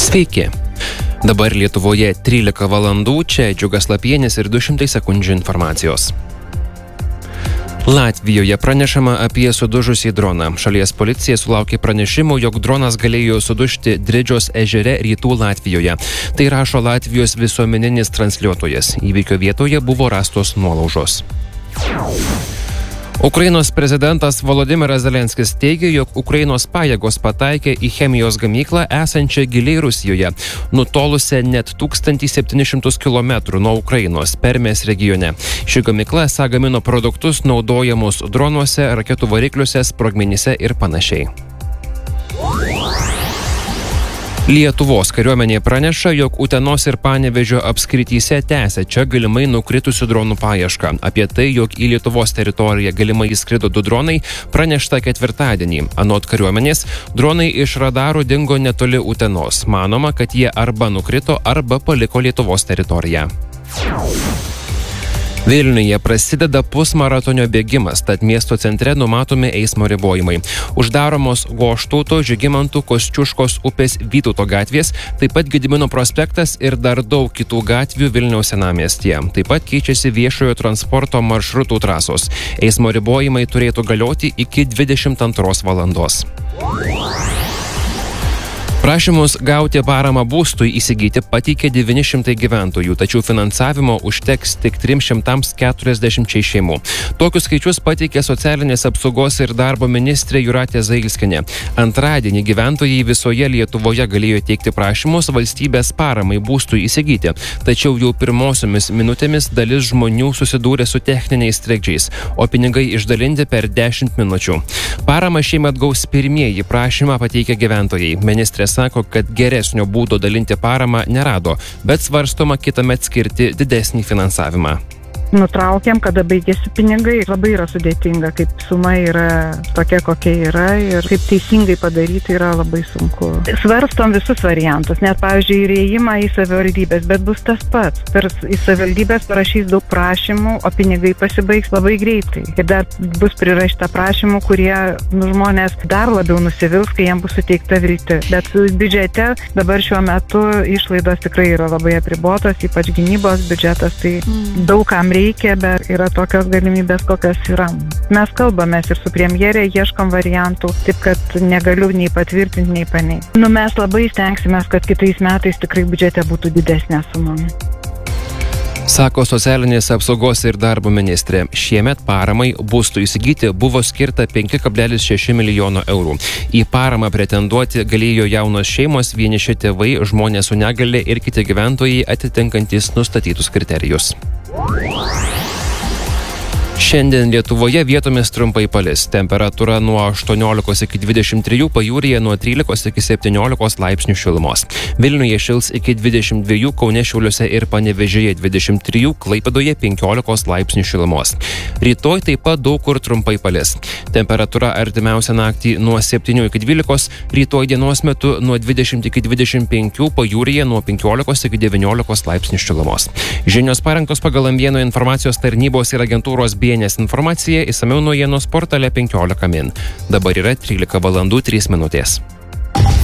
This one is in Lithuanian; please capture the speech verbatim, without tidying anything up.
Sveiki. Dabar Lietuvoje trylika valandų, čia Džiugas Lapienis ir du šimtai sekundžių informacijos. Latvijoje pranešama apie sudužusį droną. Šalies policija sulaukė pranešimų, jog dronas galėjo sudužti Dridžios ežere rytų Latvijoje. Tai rašo Latvijos visuomeninis transliuotojas. Įvykio vietoje buvo rastos nuolaužos. Ukrainos prezidentas Volodymyras Zelenskis teigia, jog Ukrainos pajėgos pataikė į chemijos gamyklą esančią giliai Rusijoje, nutolusią net tūkstantį septynis šimtus kilometrų nuo Ukrainos, Permės regione. Ši gamykla esą gamino produktus naudojamus dronuose, raketų varikliuose, sprogmenyse ir panašiai. Lietuvos kariuomenė praneša, jog Utenos ir Panevėžio apskrityse tęsia čia galimai nukritusių dronų paiešką. Apie tai, jog į Lietuvos teritoriją galimai įskrido du dronai, pranešta ketvirtadienį. Anot kariuomenės, dronai iš radarų dingo netoli Utenos. Manoma, kad jie arba nukrito, arba paliko Lietuvos teritoriją. Vilniuje prasideda pusmaratonio bėgimas, tad miesto centre numatomi eismo ribojimai. Uždaromos Goštauto, Žygimantų, Kosciuškos upės, Vytauto gatvės, taip pat Gedimino prospektas ir dar daug kitų gatvių Vilniaus senamiestyje. Taip pat keičiasi viešojo transporto maršrutų trasos. Eismo ribojimai turėtų galioti iki dvidešimt antros valandos. Prašymus gauti paramą būstui įsigyti pateikė devyni šimtai gyventojų, tačiau finansavimo užteks tik trims šimtams keturiasdešimčiai šeimų. Tokius skaičius pateikė socialinės apsaugos ir darbo ministrė Jūratė Zailskienė. Antradienį gyventojai visoje Lietuvoje galėjo teikti prašymus valstybės paramai būstui įsigyti, tačiau jau pirmosiomis minutėmis dalis žmonių susidūrė su techniniais trikdžiais, o pinigai išdalinti per dešimt minučių. Paramą šiemet gaus pirmieji prašymą pateikę gyventojai. Ministrė sako, kad geresnio būdo dalinti paramą nerado, bet svarstoma kitąmet skirti didesnį finansavimą. Nutraukėm, kada baigėsi pinigai. Labai yra sudėtinga, kaip suma yra tokia, kokia yra ir kaip teisingai padaryti yra labai sunku. Svarstom visus variantus, net pavyzdžiui, įėjimą į savivaldybės, bet bus tas pats. Per į savivaldybės parašys daug prašymų, o pinigai pasibaigs labai greitai. Ir dar bus prirašyta prašymų, kurie nu, žmonės dar labiau nusivils, kai jiems bus suteikta viltis. Bet biudžete dabar šiuo metu išlaidos tikrai yra labai apribotos, ypač gynybos biudžetas, tai mm. daug kam reikia, bet yra tokios galimybės, kokios yra. Mes kalbamės ir su premjerė, ieškom variantų, taip kad negaliu nei patvirtinti, nei paneigti. Nu, mes labai stengsimės, kad kitais metais tikrai biudžete būtų didesnė suma. Sako socialinės apsaugos ir darbo ministrė. Šiemet paramai būstui įsigyti buvo skirta penki kablelis šeši milijono eurų. Į paramą pretenduoti galėjo jaunos šeimos, vieniši tėvai, žmonės su negalia ir kiti gyventojai atitinkantys nustatytus kriterijus. Šiandien Lietuvoje vietomis trumpai palis. Temperatūra nuo aštuoniolikos iki dvidešimt trijų, pajūryje nuo trylikos iki septyniolikos laipsnių šilumos. Vilniuje šils iki dvidešimt dviejų, Kaune, Šiauliuose ir Panevėžyje dvidešimt trijų, Klaipėdoje penkiolikos laipsnių šilumos. Rytoj taip pat daug kur trumpai palis. Temperatūra artimiausią naktį nuo septynių iki dvylikos, rytoj dienos metu nuo dvidešimt iki dvidešimt penkių, pajūryje nuo penkiolikos iki devyniolikos laipsnių šilumos. Žinios parengtos pagal M vienas informacijos tarnybos ir agentūros B N S informacija, išsamiau naujienos portale penkiolika min. Dabar yra trylika valandų trys minutės.